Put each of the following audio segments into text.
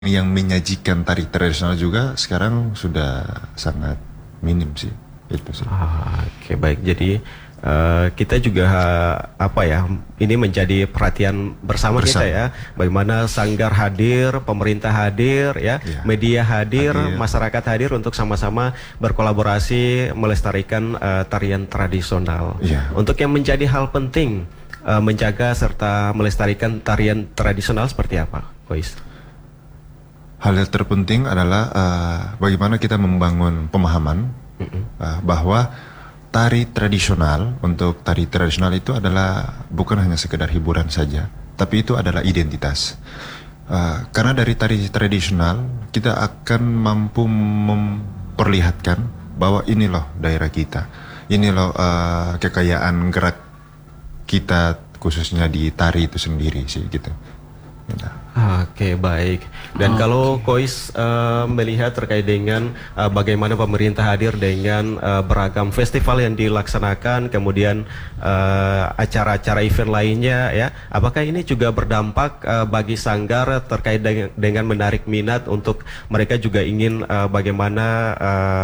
yang menyajikan tari tradisional juga sekarang sudah sangat minim sih, itu sih. Oke, baik. Jadi kita juga apa ya? Ini menjadi perhatian bersama kita Bersama. ya. Bagaimana Sanggar hadir, pemerintah hadir, ya, Ya, media hadir, hadir. masyarakat hadir untuk sama-sama berkolaborasi melestarikan tarian tradisional. Iya. Untuk yang menjadi hal penting menjaga serta melestarikan tarian tradisional seperti apa, Kois? Hal yang terpenting adalah bagaimana kita membangun pemahaman bahwa untuk tari tradisional itu adalah bukan hanya sekedar hiburan saja, tapi itu adalah identitas. Karena dari tari tradisional kita akan mampu memperlihatkan bahwa ini loh daerah kita, ini loh kekayaan gerak kita khususnya di tari itu sendiri sih gitu. Gitu. Oke, baik. Dan kalau Kois melihat terkait dengan bagaimana pemerintah hadir dengan beragam festival yang dilaksanakan, kemudian acara-acara event lainnya, ya, apakah ini juga berdampak bagi Sanggar terkait dengan menarik minat untuk mereka juga ingin bagaimana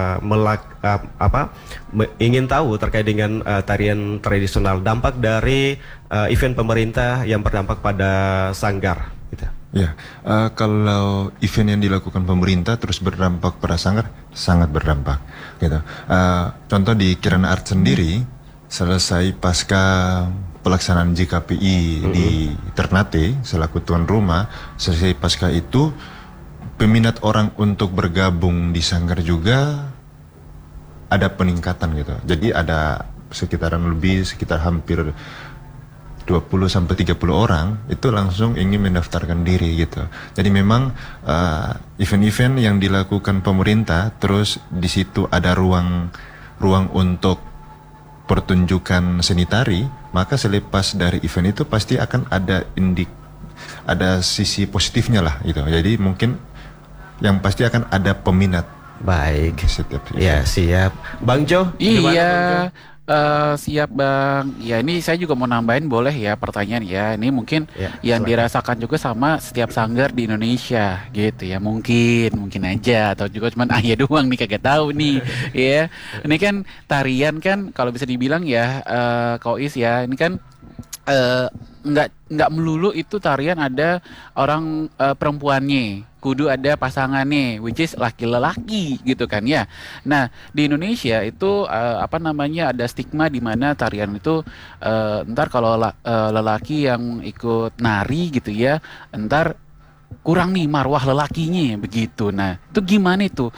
ingin tahu terkait dengan tarian tradisional, dampak dari event pemerintah yang berdampak pada Sanggar, gitu. Ya, kalau event yang dilakukan pemerintah terus berdampak pada Sanggar, sangat berdampak. Gitu. Contoh di Kirana Art sendiri, selesai pasca pelaksanaan JKPI di Ternate selaku tuan rumah, selesai pasca itu peminat orang untuk bergabung di Sanggar juga ada peningkatan gitu. Jadi ada sekitar hampir 20 sampai 30 orang itu langsung ingin mendaftarkan diri gitu. Jadi memang event-event yang dilakukan pemerintah, terus di situ ada ruang untuk pertunjukan seni tari, maka selepas dari event itu pasti akan ada sisi positifnya lah gitu. Jadi mungkin yang pasti akan ada peminat. Baik. Setiap Ya, siap. Bang Jo, gimana, Iya, Bang Jo? siap Bang. Ya ini saya juga mau nambahin boleh ya pertanyaan ya. Ini mungkin Ya, yang silakan. dirasakan juga sama setiap sanggar di Indonesia gitu ya. Mungkin aja atau juga cuman ayah doang nih kagak tahu nih. Ya, ini kan tarian kan kalau bisa dibilang ya, Kois ya. Ini kan eh, nggak melulu itu tarian ada orang perempuannya, kudu ada pasangannya, which is laki-laki gitu kan ya. Nah di Indonesia itu apa namanya ada stigma di mana tarian itu ntar kalau lelaki yang ikut nari gitu ya, ntar kurang nih marwah lelakinya begitu. Nah itu gimana itu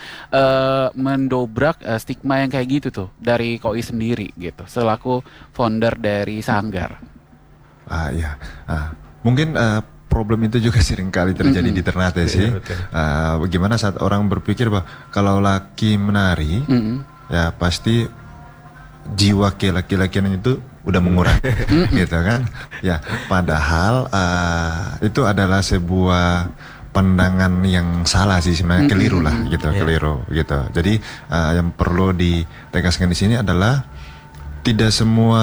mendobrak stigma yang kayak gitu tuh dari Koi sendiri gitu selaku founder dari Sanggar. Ya, mungkin problem itu juga sering kali terjadi di Ternate sih. Iya, betul. Bagaimana saat orang berpikir bahwa kalau laki menari, ya pasti jiwa laki-lakian itu udah mengurangi, gitu kan? Ya, padahal itu adalah sebuah pandangan yang salah sih sebenarnya, keliru lah gitu, keliru gitu. Jadi yang perlu ditegaskan di sini adalah tidak semua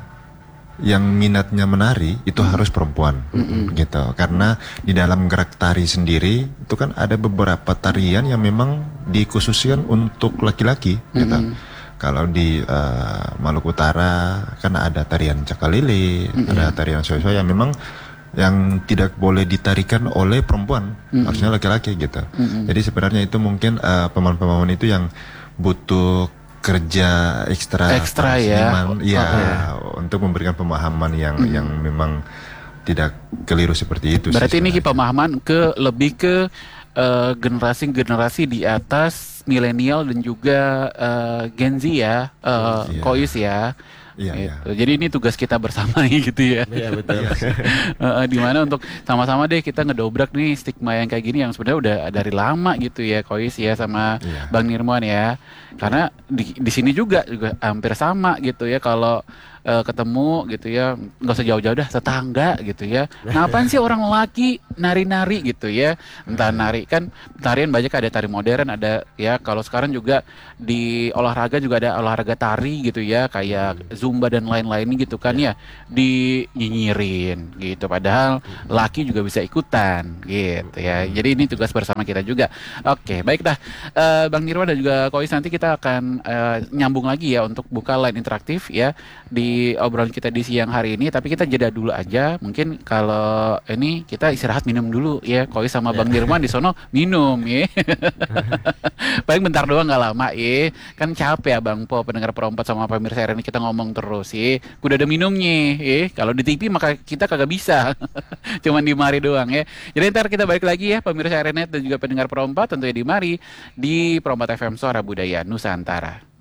yang minatnya menari itu harus perempuan gitu, karena di dalam gerak tari sendiri itu kan ada beberapa tarian yang memang dikhususkan untuk laki-laki gitu. Kalau di Maluku Utara kan ada tarian cakalele, ada tarian soe-soe yang memang yang tidak boleh ditarikan oleh perempuan, harusnya laki-laki gitu. Jadi sebenarnya itu mungkin pemahaman-pemahaman itu yang butuh kerja ekstra para Ya. seniman, ya, untuk memberikan pemahaman yang memang tidak keliru seperti itu. Berarti sih ini sebenarnya. pemahaman lebih ke generasi-generasi di atas milenial dan juga Gen Z ya, Iya. Kois ya. Iya, iya. Gitu. Jadi ini tugas kita bersama gitu ya. Iya, betul. Di mana untuk sama-sama deh kita ngedobrak nih stigma yang kayak gini yang sebenarnya udah dari lama gitu ya, Kois ya sama Iya. Bang Nirman ya. Karena di sini juga hampir sama gitu ya, kalau ketemu gitu ya, nggak usah jauh-jauh dah, tetangga gitu ya. Nah, apaan sih orang laki nari-nari gitu ya? Entah nari kan, tarian banyak, ada tari modern, ada ya kalau sekarang juga di olahraga juga ada olahraga tari gitu ya, kayak zumba dan lain-lain gitu kan ya, dinyinyirin gitu. Padahal laki juga bisa ikutan gitu ya. Jadi ini tugas bersama kita juga. Oke, baik dah. Bang Nirwan dan juga Kois, nanti kita akan nyambung lagi ya untuk buka line interaktif ya di obrolan kita di siang hari ini. Tapi kita jeda dulu aja. Mungkin kalau ini kita istirahat minum dulu ya. Kois sama Bang Nirwan di sono minum ya. Paling bentar doang, nggak lama ya. Kan capek ya Bang Po, pendengar perempat sama pemirsa hari ini kita ngomong terus ya. Kudu ada minumnya ya. Kalau di TV maka kita kagak bisa. Cuman di mari doang ya. Jadi ntar kita balik lagi ya pemirsa RNet dan juga pendengar perempat tentunya di mari di Perompat FM Suara Budaya Nusantara.